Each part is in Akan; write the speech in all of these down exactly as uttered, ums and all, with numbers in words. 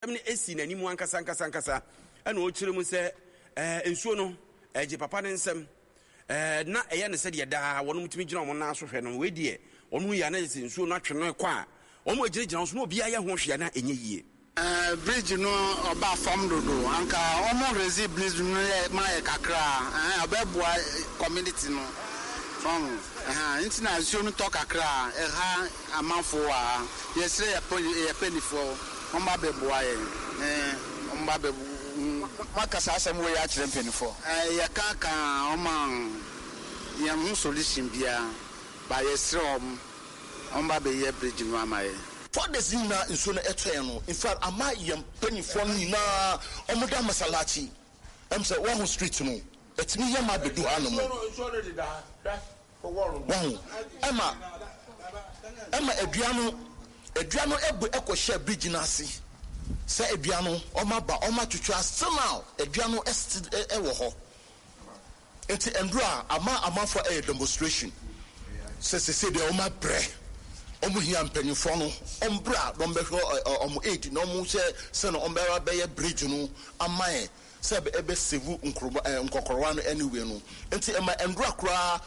amne esi na nimu ankasa ankasa ankasa ana o kire mu se eh ensuo no eje papa ne nsem eh na eye ne se de da wono mutumi gina omo na so hwe no we de onu ya na se ensuo no atwe no kwa omo ejire gina so no obi aye ho hwe na enye yie eh bridge no oba form dodo anka omo resi bridge no ma e kakra eh obeboa community no from eh intina ensuo no to kakra eh ha amanfo a yesre ya penifo omo abeboa eh omo abebu makasa asem we ya kire penifo eh ya kaka omo ya mu solution bia ba yesre om omo abeye bridge no amaye for the zina nso na etwe no in fact ama yem penifo ni na omoda masalachi em say one street no etimi yem abedu hanom wow ema ema eduano eduano ebu ekwohye bridge na ase say eduano omaba omatwetwa still now eduano ewo ho enti endura ama amafo a demonstration say say say de oma bre omu hia mpanyifo no ombra no mbehwo omu eight no mu se se no ombera beye bridge no amae se ebe sevu nkrobo nkokorwa no anyway no enti ema endura kura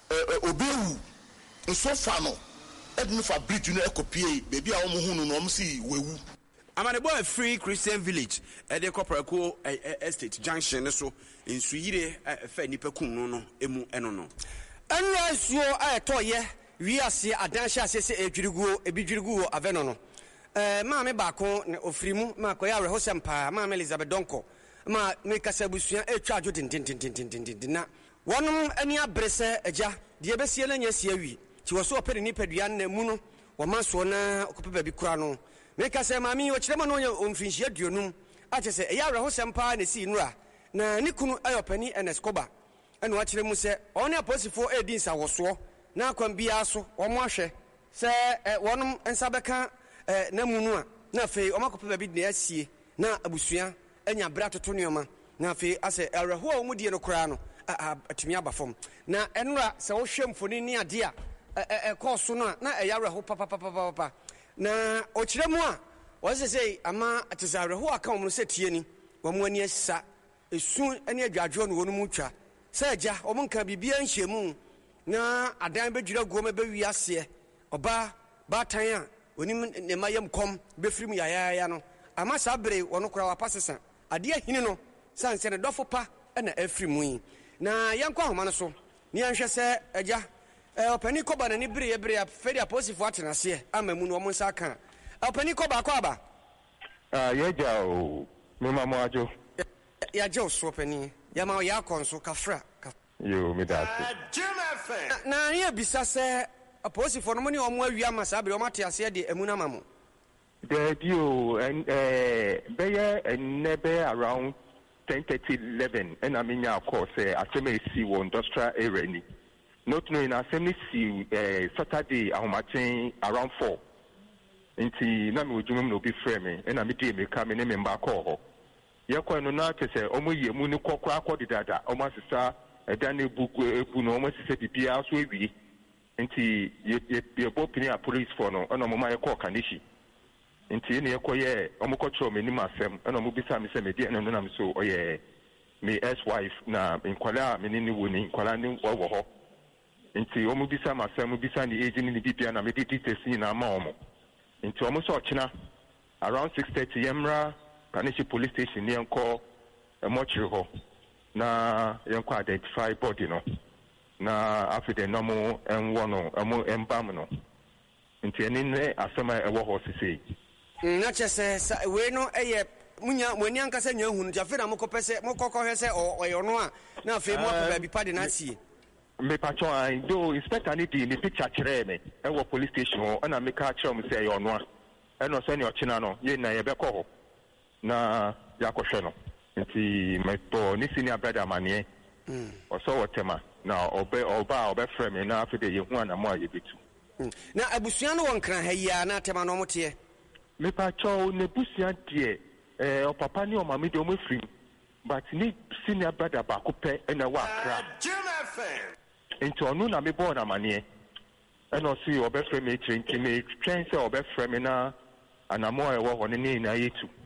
obewu nso fa no ednu fa bridge no ekopie bebi a omu hunu no omu si wewu amane boy free Christian village e de koprako estate junction so nsuyire fa nipa kun no no emu eno no enra suo ayetoye wi ase adanhye asese edwiriguo ebidwiriguo aveno no eh maame baako ne ofrimu ma koya awe hosempa maame Elizabeth Donko ma me kasabusua etwa adwo tintintintintintin na wonom ani abrese agya de besie na nya sie wi ti wo so opere ni padua na mu no wo maso na okope bi kura no me kasa maame wo kirema no nya omfinhia duonum a che se eya awe hosempa na si nura na nikunu ayopani eneskoba eno a kiremu se one aposifo edin sa woso na kwambia so omo ahwe se wonom ensabeka na munu a na fe omakope bi na asie na abusua anya bra toto nioma na fe ase erho a omudie no kura no atumi abafom na enura se wo hwemfoni ni ade a e koso no na eyarho papa papa papa na okiremu a wo se sei ama atizarho aka omo se tie ni wo mo ani asa esu ani adwadwo no wonu mu twa se agya omo nka bibia nhyiemu na adan bedwira goma be wi ase oba batan a onim ne mayam kom be firim yayaya no ama sabre wono kura wa pasesa ade ahini no sanse ne dofo pa na afrimu yi na yankwa homa no so ni anhwe se agya opani koba na ni bire bire ya fedi aposifo atenase amamu no mo nsa kan opani koba kwa ba ah yeja o me mama ajo ya je so opani ya ma ya konso kafra yo me that na ya bisa se aposifo no mo ni omo awia masabe o mate ase de emuna mamo the dio and eh beye and nebe around ten thirty eleven and I mean of course eh ateme si wo industrial area ni not knowing assembly si eh Saturday ahomachen around four nti na me odwumem no bi frame me and I me dey me ka me ne member call ho ye kwa no na tese omo yemu ni kokora akodidada omo asesa edan ebugu ebu no omo asesa bibia so ewi nti ye ye bopini a police for no ono mo ma ye call kanishi nti ne yekoye omukotro me ni masem na mo bisa me se me die no na me so oye me ex wife na nkwala me ni woni nkwala ni wo ho nti omo bisa masem bisa ni age ni bibia na me di details ni na ma omo nti omo so ochina around six thirty yemra Kanishi police station ni enko emochiri ho na yenko identify body no na after the normal enwo no emo embam no nti eni ne asema ewo ho sisi na chese we no eye munya mwani ankasa nya hunu ja fe na mokopese mokokọ hese oyo no a na fe mo papa bi pade na tie me patron I do inspector ni di ni picture kire me ewo police station ho na me ka kire mo se yo no a eno so ni ochina no ye na ye be ko ho na yakohwe no nti meto ni senior brother manie mm oso wotema na obe oba obe frame na afide ye hu ana mo aye bitu na abusua no wonkran ha ya na tema no mote me pa cho ne busia die eh o papa ni o mama de o mafrim but ni senior brother ba ko pe na wa kra nti onu na me born amanie eno si obe frame e chinki me twen se obe frame na ana mo e wo ho ni na yetu